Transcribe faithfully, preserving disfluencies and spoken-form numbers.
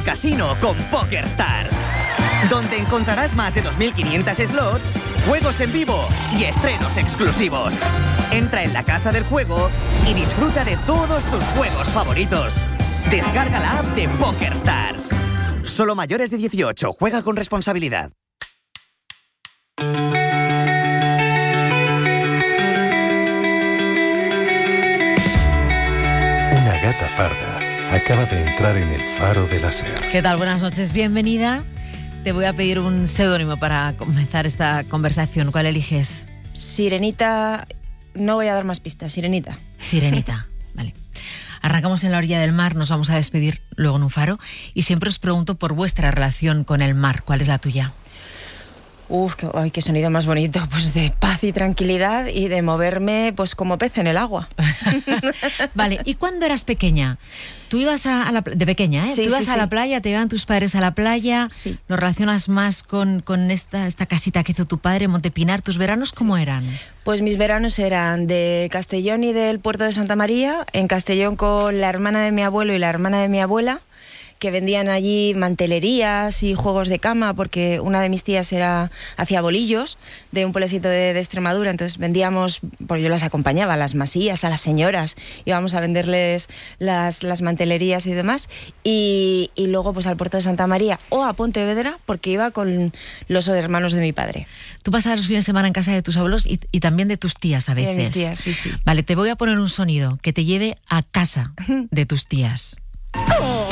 casino con PokerStars, donde encontrarás más de dos mil quinientos slots, juegos en vivo y estrenos exclusivos. Entra en la casa del juego y disfruta de todos tus juegos favoritos. Descarga la app de PokerStars. Solo mayores de dieciocho. Juega con responsabilidad. Una gata parda acaba de entrar en el faro de la SER. ¿Qué tal? Buenas noches, bienvenida. Te voy a pedir un seudónimo para comenzar esta conversación. ¿Cuál eliges? Sirenita, no voy a dar más pistas, Sirenita. Sirenita, vale. Arrancamos en la orilla del mar, nos vamos a despedir luego en un faro y siempre os pregunto por vuestra relación con el mar. ¿Cuál es la tuya? Uf, qué, ay, qué sonido más bonito, pues de paz y tranquilidad y de moverme pues como pez en el agua. Vale, ¿y cuando eras pequeña? Tú ibas a, a la de pequeña, ¿eh? Sí, Tú ibas sí, a sí. la playa, te llevaban tus padres a la playa, Sí. ¿lo relacionas más con, con esta, esta casita que hizo tu padre, Montepinar? ¿Tus veranos cómo eran? Pues mis veranos eran de Castellón y del puerto de Santa María, en Castellón con la hermana de mi abuelo y la hermana de mi abuela, que vendían allí mantelerías y juegos de cama, porque una de mis tías era hacía bolillos de un pueblecito de, de Extremadura, entonces vendíamos, pues yo las acompañaba a las masías, a las señoras, íbamos a venderles las, las mantelerías y demás, y, y luego pues al puerto de Santa María o a Pontevedra, porque iba con los hermanos de mi padre. Tú pasabas los fines de semana en casa de tus abuelos y, y también de tus tías a veces. De mis tías, sí, sí. Vale, te voy a poner un sonido que te lleve a casa de tus tías.